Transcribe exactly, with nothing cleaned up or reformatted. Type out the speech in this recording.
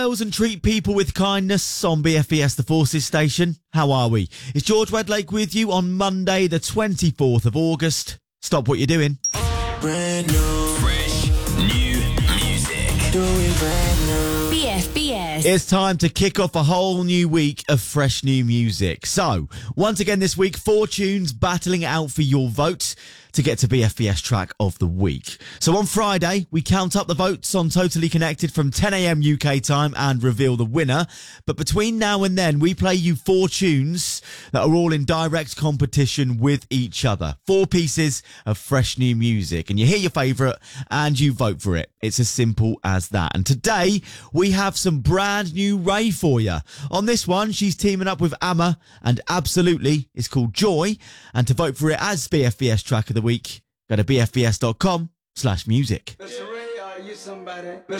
And treat people with kindness on B F E S The Forces station. How are we? It's George Wedlake with you on Monday the twenty-fourth of August. Stop what you're doing. Brand new, fresh, new music. Doing brand new. B F B S. It's time to kick off a whole new week of fresh new music. So, once again this week, four tunes battling it out for your vote to get to B F B S Track of the Week. So on Friday, we count up the votes on Totally Connected from ten a.m. U K time and reveal the winner. But between now and then, we play you four tunes that are all in direct competition with each other. Four pieces of fresh new music. And you hear your favourite and you vote for it. It's as simple as that. And today, we have some brand new Ray for you. On this one, she's teaming up with Amma and Absolutely. It's called Joy. And to vote for it as B F B S Track of the Week, go to bfbs.com slash music. Mister Ray, are you somebody?